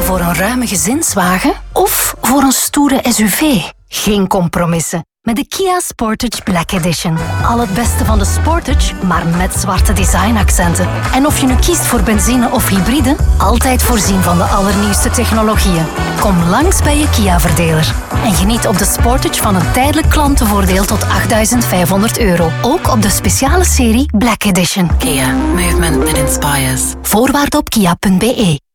Voor een ruime gezinswagen of voor een stoere SUV? Geen compromissen. Met de Kia Sportage Black Edition. Al het beste van de Sportage, maar met zwarte designaccenten. En of je nu kiest voor benzine of hybride, altijd voorzien van de allernieuwste technologieën. Kom langs bij je Kia-verdeler. En geniet op de Sportage van een tijdelijk klantenvoordeel tot €8.500. Ook op de speciale serie Black Edition. Kia. Movement that inspires. Voorwaarden op kia.be.